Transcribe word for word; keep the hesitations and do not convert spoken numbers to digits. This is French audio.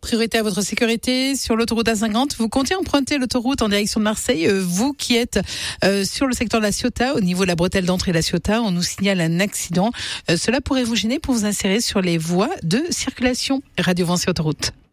priorité à votre sécurité sur l'autoroute A cinquante. Vous comptez emprunter l'autoroute en direction de Marseille. Euh, vous qui êtes euh, sur le secteur de la Ciotat, au niveau de la bretelle d'entrée de la Ciotat, on nous signale un accident. Euh, cela pourrait vous gêner pour vous insérer sur les voies de circulation. Radio Vancey Autoroute.